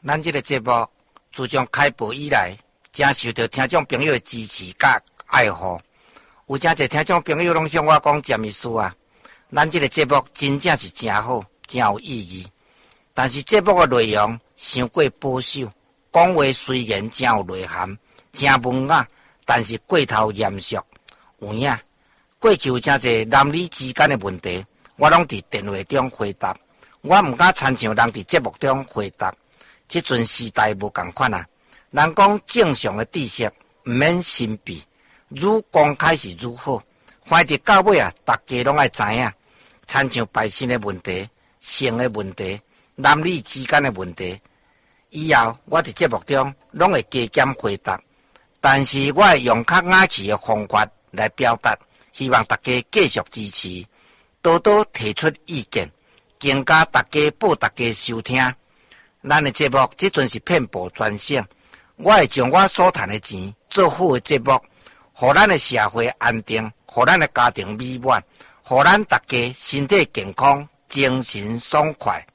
咱这个节目自从开播以来，真受到听众朋友的支持甲爱护。有真侪听众朋友拢向我讲，詹医师啊，咱这个节目真正是真好，真有意义。但是节目的内容伤过保守，讲话虽然真有内涵，真文雅，但是过头严肃。有影，过去有真侪男女之间的问题，我拢伫电话中回答，我毋敢亲像人伫节目中回答。这阵时代无共款啊！人讲正常的知识毋免神秘，愈公开是愈好。反正到尾啊，大家拢爱知影，亲像拜神的问题、性的问题、男女之间的问题，以后我伫节目中拢会加减回答，但是我会用较雅气的方法来表达，希望大家继续支持，多多提出意见，增加大家报大家收听。咱的节目这阵是遍布全省，我会将我所赚的钱做好的节目，互咱的社会安定，互咱的家庭美满，互咱大家身体健康、精神爽快。